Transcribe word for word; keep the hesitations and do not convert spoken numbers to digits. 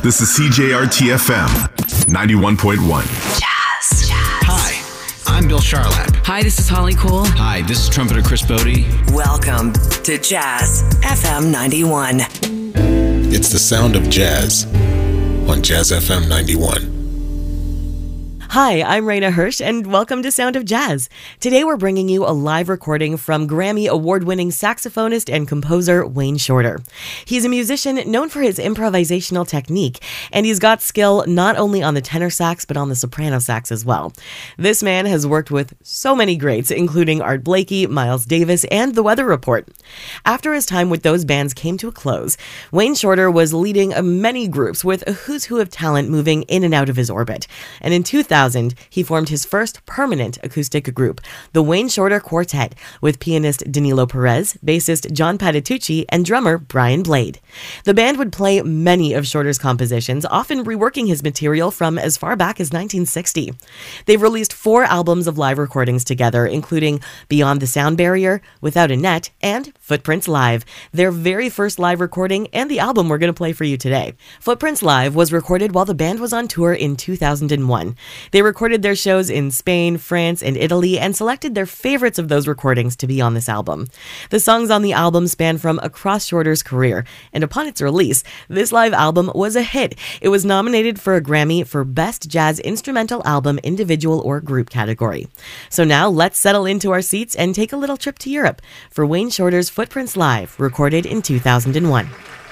This is C J R T F M ninety-one point one. Jazz. Jazz. Hi, I'm Bill Charlap. Hi, this is Holly Cole. Hi, this is trumpeter Chris Bodie. Welcome to Jazz F M ninety-one. It's the sound of jazz on Jazz F M ninety-one. Hi, I'm Raina Hirsch, and welcome to Sound of Jazz. Today we're bringing you a live recording from Grammy award-winning saxophonist and composer Wayne Shorter. He's a musician known for his improvisational technique, and he's got skill not only on the tenor sax, but on the soprano sax as well. This man has worked with so many greats, including Art Blakey, Miles Davis, and The Weather Report. After his time with those bands came to a close, Wayne Shorter was leading many groups with a who's who of talent moving in and out of his orbit. And in two thousand, he formed his first permanent acoustic group, the Wayne Shorter Quartet, with pianist Danilo Perez, bassist John Patitucci, and drummer Brian Blade. The band would play many of Shorter's compositions, often reworking his material from as far back as nineteen sixty. They've released four albums of live recordings together, including Beyond the Sound Barrier, Without a Net, and Footprints Live, their very first live recording and the album we're going to play for you today. Footprints Live was recorded while the band was on tour in two thousand one. They recorded their shows in Spain, France, and Italy, and selected their favorites of those recordings to be on this album. The songs on the album span from across Shorter's career, and upon its release, this live album was a hit. It was nominated for a Grammy for Best Jazz Instrumental Album Individual or Group category. So now let's settle into our seats and take a little trip to Europe for Wayne Shorter's Footprints Live, recorded in two thousand one.